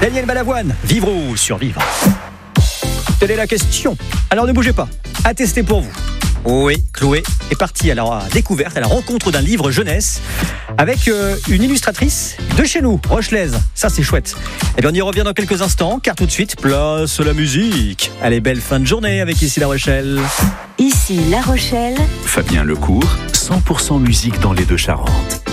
Daniel Balavoine, vivre ou survivre? Telle est la question. Alors ne bougez pas, à tester pour vous. Oui, Chloé est partie à la découverte, à la rencontre d'un livre jeunesse avec une illustratrice de chez nous, rochelaise. Ça, c'est chouette. Et bien, on y revient dans quelques instants, car tout de suite, place à la musique. Allez, belle fin de journée avec Ici La Rochelle. Ici La Rochelle. Fabien Lecourt, 100% musique dans les Deux-Charentes.